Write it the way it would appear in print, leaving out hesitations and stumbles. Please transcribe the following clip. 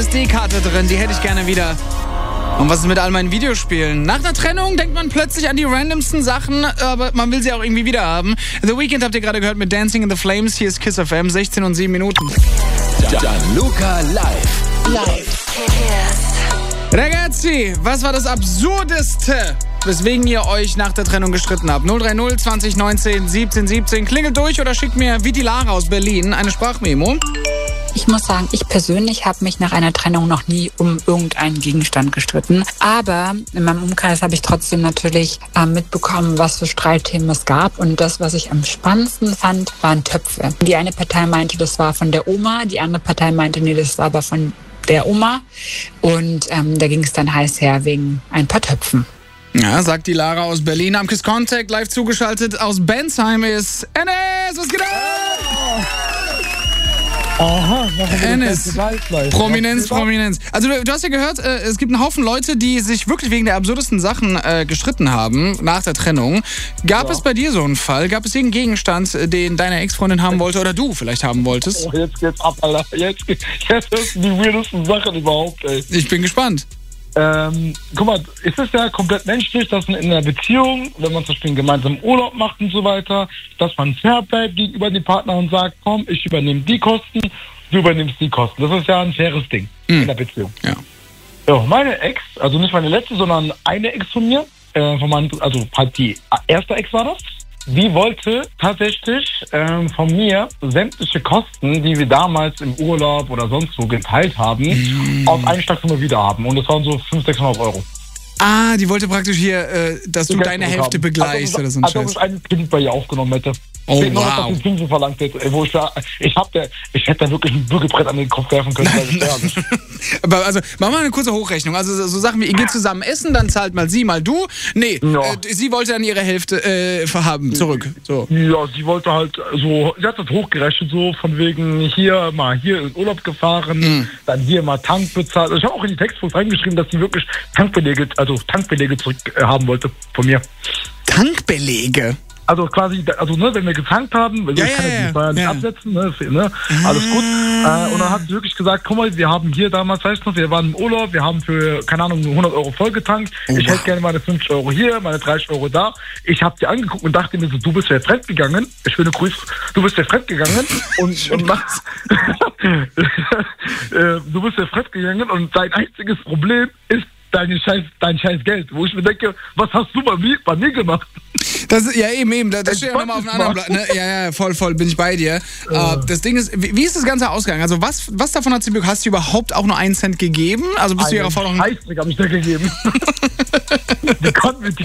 SD-Karte drin, die hätte ich gerne wieder. Und was ist mit all meinen Videospielen? Nach einer Trennung denkt man plötzlich an die randomsten Sachen, aber man will sie auch irgendwie wieder haben. The Weeknd habt ihr gerade gehört mit Dancing in the Flames. Hier ist Kiss FM, 16 und 7 Minuten. Gianluca live. Ragazzi, was war das Absurdeste, weswegen ihr euch nach der Trennung gestritten habt? 030 20 19 17 17. Klingelt durch oder schickt mir wie die Lara aus Berlin eine Sprachmemo. Ich muss sagen, ich persönlich habe mich nach einer Trennung noch nie um irgendeinen Gegenstand gestritten. Aber in meinem Umkreis habe ich trotzdem natürlich mitbekommen, was für Streitthemen es gab. Und das, was ich am spannendsten fand, waren Töpfe. Die eine Partei meinte, das war von der Oma. Die andere Partei meinte, nee, das war aber von der Oma. Und da ging es dann heiß her wegen ein paar Töpfen. Ja, sagt die Lara aus Berlin. Am Kiss Contact live zugeschaltet aus Bensheim ist Enes. Was geht ab? Aha, Enes. Prominenz. Also du hast ja gehört, es gibt einen Haufen Leute, die sich wirklich wegen der absurdesten Sachen gestritten haben nach der Trennung. Gab es bei dir so einen Fall? Gab es irgendeinen Gegenstand, den deine Ex-Freundin haben wollte oder du vielleicht haben wolltest? Oh, jetzt geht's ab, Alter. Jetzt sind die weirdesten Sachen überhaupt, ey. Ich bin gespannt. Guck mal, es ist ja komplett menschlich, dass man in einer Beziehung, wenn man zum Beispiel gemeinsam Urlaub macht und so weiter, dass man fair bleibt gegenüber dem Partner und sagt, komm, ich übernehme die Kosten, du übernimmst die Kosten. Das ist ja ein faires Ding in der Beziehung. Ja. Ja, meine Ex, also nicht meine letzte, sondern eine Ex von mir, also halt die erste Ex war das, die wollte tatsächlich von mir sämtliche Kosten, die wir damals im Urlaub oder sonst wo geteilt haben, auf einen Schlag immer wieder haben. Und das waren so 500, 600 Euro. Ah, die wollte praktisch hier, dass du deine Hälfte begleichst oder so ein Scheiß. Als ob ich einen Kredit bei ihr aufgenommen hätte. Oh, wow. Noch, dass die Zinsen verlangt hätte, wo ich hätte da wirklich ein Bürgerbrett an den Kopf werfen können. Aber also, machen wir eine kurze Hochrechnung. Also so Sachen wie, ihr geht zusammen essen, dann zahlt mal sie, mal du. Nee, ja. Sie wollte dann ihre Hälfte haben, zurück. So. Ja, sie wollte halt so, sie hat das hochgerechnet, so von wegen hier in Urlaub gefahren, dann hier mal Tank bezahlt. Ich habe auch in die Textpost reingeschrieben, dass sie wirklich Tankbelege zurück haben wollte von mir. Tankbelege? Also quasi, wenn wir getankt haben, ich kann ja die Steuer nicht absetzen, alles gut. Und dann hat sie wirklich gesagt, guck mal, wir haben hier damals, weißt du, wir waren im Urlaub, wir haben für, keine Ahnung, 100 Euro voll getankt. Ich hätte gerne meine 50 Euro hier, meine 30 Euro da. Ich habe die angeguckt und dachte mir so, du bist ja fremdgegangen. Ich will eine Grüße, du bist ja fremdgegangen. Du bist ja fremdgegangen und dein einziges Problem ist dein scheiß Geld. Wo ich mir denke, was hast du bei mir gemacht? Das steht ja nochmal auf einem anderen Blatt. Ne? Ja, voll, bin ich bei dir. Das Ding ist, wie ist das Ganze ausgegangen? Also was davon hat sie bekommen? Hast du überhaupt auch nur 1 Cent gegeben? Also bist du ihrer Frau noch... Scheißdreck habe ich dir gegeben. Die konnten